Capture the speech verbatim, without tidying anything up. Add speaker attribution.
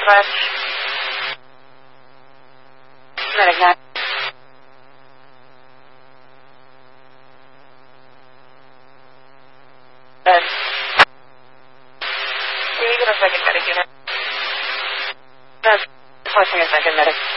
Speaker 1: Northwest. Medic nine. Good. Can you get a second medic unit? That's requesting a second medic.